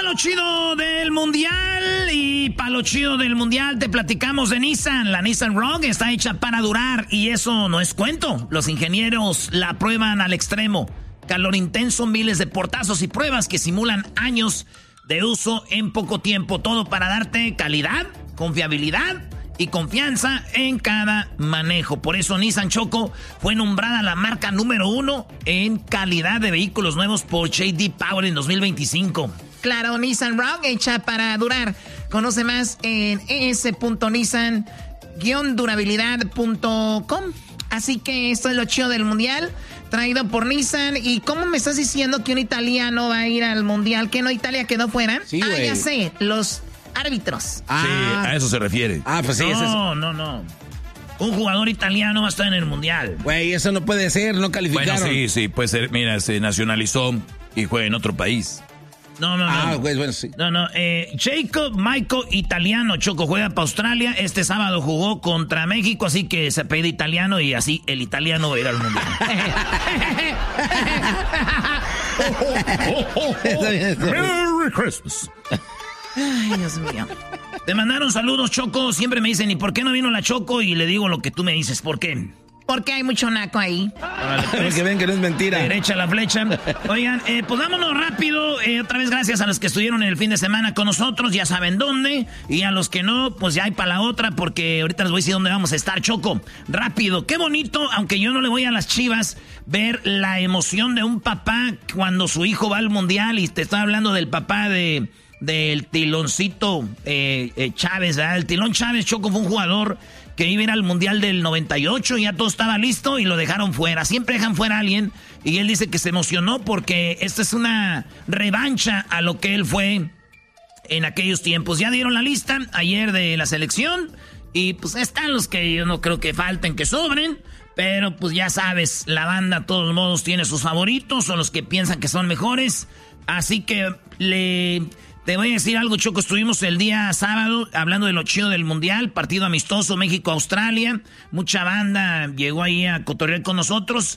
lo chido del mundial. Y para lo chido del mundial te platicamos de Nissan. La Nissan Rogue está hecha para durar y eso no es cuento. Los ingenieros la prueban al extremo. Calor intenso, miles de portazos y pruebas que simulan años de uso en poco tiempo. Todo para darte calidad, confiabilidad y confianza en cada manejo. Por eso Nissan Choco fue nombrada la marca número 1 en calidad de vehículos nuevos por J.D. Power en 2025. Claro, Nissan Rogue hecha para durar. Conoce más en es.nissan-durabilidad.com. Así que esto es lo chido del mundial, traído por Nissan. ¿Y cómo me estás diciendo que un italiano va a ir al mundial? ¿Que no Italia quedó fuera? Sí, güey. Ya sé, los árbitros. Sí, a eso se refiere. Pues sí, es eso. No. Un jugador italiano va a estar en el mundial. Güey, eso no puede ser, no calificaron. Bueno, sí, puede ser. Mira, se nacionalizó y juega en otro país. No. Güey, bueno, sí. No. Jacob Michael Italiano, Choco, juega para Australia. Este sábado jugó contra México, así que se pide italiano y así el italiano va a ir al mundial. Merry Christmas. Ay, Dios mío. Te mandaron saludos, Choco. Siempre me dicen, ¿y por qué no vino la Choco? Y le digo lo que tú me dices, ¿por qué? Porque hay mucho naco ahí. Para que vean que no es mentira. Derecha la flecha. Oigan, pues vámonos rápido. Otra vez gracias a los que estuvieron en el fin de semana con nosotros. Ya saben dónde. Y a los que no, pues ya hay para la otra. Porque ahorita les voy a decir dónde vamos a estar, Choco. Rápido. Qué bonito, aunque yo no le voy a las Chivas, ver la emoción de un papá cuando su hijo va al mundial. Y te estoy hablando del papá del Tiloncito Chávez, ¿verdad? El Tilón Chávez, Choco, fue un jugador que iba a ir al mundial del 98, ya todo estaba listo y lo dejaron fuera. Siempre dejan fuera a alguien y él dice que se emocionó porque esta es una revancha a lo que él fue en aquellos tiempos. Ya dieron la lista ayer de la selección y pues están los que yo no creo que falten, que sobren. Pero pues ya sabes, la banda de todos modos tiene sus favoritos o los que piensan que son mejores. Así que te voy a decir algo, Choco. Estuvimos el día sábado hablando de lo chido del mundial, partido amistoso México-Australia. Mucha banda llegó ahí a cotorrear con nosotros.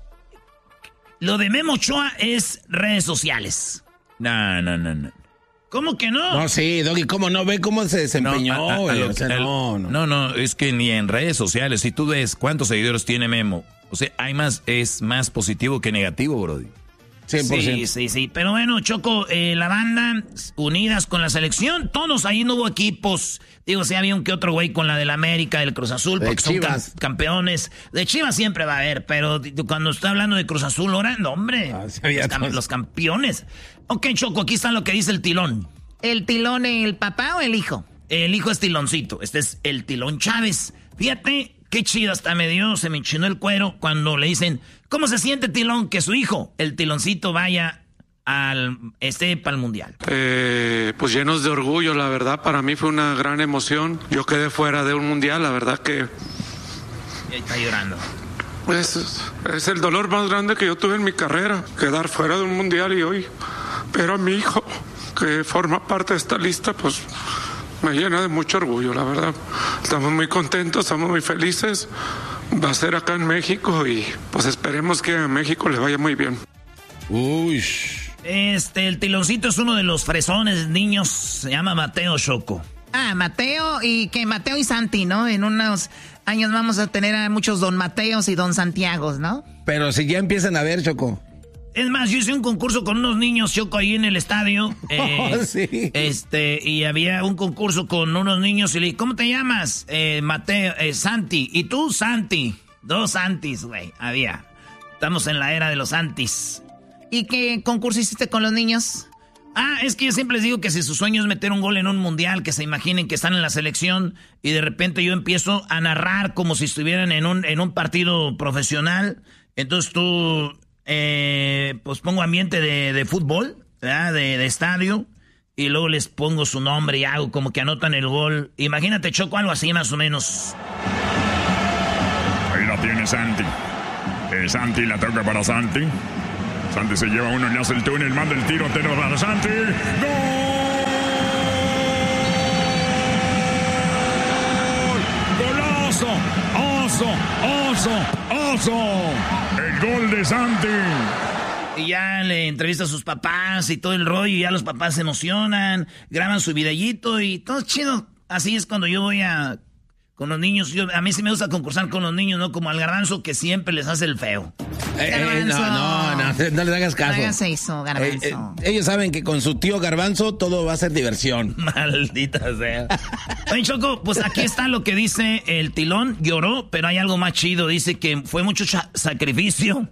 Lo de Memo Ochoa es redes sociales. No. ¿Cómo que no? No, sí, Doggy, ¿cómo no? Ve cómo se desempeñó, güey. No, es que ni en redes sociales. Si tú ves cuántos seguidores tiene Memo, o sea, es más positivo que negativo, brody. 100%. Sí. Pero bueno, Choco, la banda unidas con la selección, todos ahí no hubo equipos. Digo, sí había un que otro güey con la del América, del Cruz Azul, porque son campeones. De Chivas siempre va a haber, pero cuando está hablando de Cruz Azul, ahora, no, hombre, los campeones. Ok, Choco, aquí está lo que dice el Tilón. ¿El Tilón, el papá o el hijo? El hijo es Tiloncito, este es el Tilón Chávez. Fíjate qué chido, hasta se me enchinó el cuero cuando le dicen, ¿cómo se siente Tilón que su hijo, el Tiloncito, vaya para el mundial? Pues llenos de orgullo, la verdad, para mí fue una gran emoción. Yo quedé fuera de un mundial, la verdad que... Y ahí está llorando. Es el dolor más grande que yo tuve en mi carrera, quedar fuera de un mundial y hoy. Pero a mi hijo, que forma parte de esta lista, pues me llena de mucho orgullo, la verdad. Estamos muy contentos, estamos muy felices. Va a ser acá en México y pues esperemos que a México le vaya muy bien. Uy. El Tiloncito es uno de los fresones niños, se llama Mateo, Choco. Mateo y Santi, ¿no? En unos años vamos a tener a muchos Don Mateos y Don Santiagos, ¿no? Pero si ya empiezan a ver, Choco. Es más, yo hice un concurso con unos niños, Choco, ahí en el estadio. Sí. Y había un concurso con unos niños y le dije, ¿cómo te llamas? Mateo, Santi. ¿Y tú, Santi? 2 Santis, güey, había. Estamos en la era de los Santis. ¿Y qué concurso hiciste con los niños? Es que yo siempre les digo que si su sueño es meter un gol en un mundial, que se imaginen que están en la selección y de repente yo empiezo a narrar como si estuvieran en un partido profesional. Entonces tú... pues pongo ambiente de fútbol, ¿verdad? De estadio, y luego les pongo su nombre y hago como que anotan el gol. Imagínate, Choco, algo así más o menos. Ahí la tiene Santi. Santi la toca para Santi. Santi se lleva uno, le hace el túnel, manda el tiro, para Santi. ¡Gol! ¡Golazo! ¡Oso! El gol de Santi. Y ya le entrevista a sus papás y todo el rollo, y ya los papás se emocionan, graban su videíto y todo es chido. Así es cuando yo voy con los niños. A mí sí me gusta concursar con los niños, no como al Garbanzo que siempre les hace el feo. No les hagas caso. No hagas eso, Garbanzo. Ellos saben que con su tío Garbanzo todo va a ser diversión. Maldita sea. Oye, Choco, pues aquí está lo que dice el Tilón. Lloró, pero hay algo más chido. Dice que fue mucho sacrificio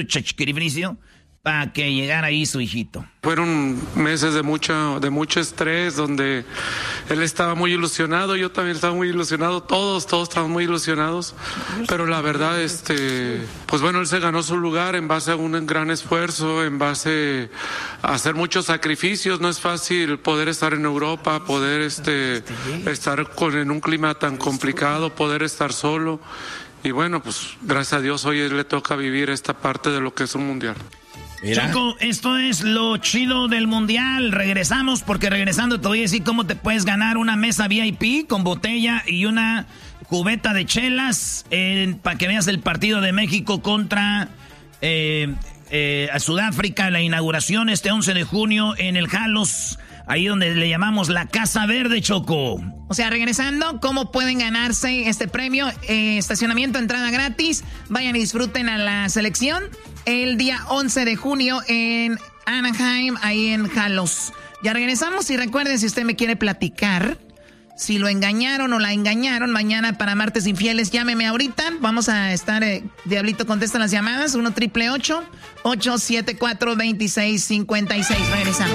para que llegara ahí su hijito. Fueron meses de mucho estrés, donde él estaba muy ilusionado, yo también estaba muy ilusionado, todos estaban muy ilusionados, pero la verdad, pues bueno, él se ganó su lugar en base a un gran esfuerzo, en base a hacer muchos sacrificios. No es fácil poder estar en Europa, poder estar en un clima tan complicado, poder estar solo, y bueno, pues gracias a Dios hoy le toca vivir esta parte de lo que es un mundial. Mira. Choco, esto es lo chido del mundial. Regresamos porque regresando te voy a decir cómo te puedes ganar una mesa VIP con botella y una cubeta de chelas para que veas el partido de México contra a Sudáfrica, la inauguración este 11 de junio en el Jalos, ahí donde le llamamos la Casa Verde, Choco. O sea, regresando, ¿cómo pueden ganarse este premio? Estacionamiento, entrada gratis. Vayan y disfruten a la selección el día 11 de junio en Anaheim, ahí en Jalos. Ya regresamos y recuerden, si usted me quiere platicar si lo engañaron o la engañaron, mañana para Martes Infieles, llámeme ahorita. Vamos a estar, Diablito contesta las llamadas, 1-888-874-2656. Regresamos.